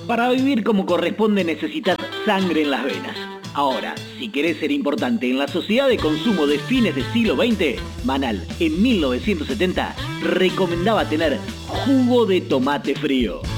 Para vivir como corresponde necesitas sangre en las venas. Ahora, si querés ser importante en la sociedad de consumo de fines del siglo XX, Manal, en 1970, recomendaba tener jugo de tomate frío.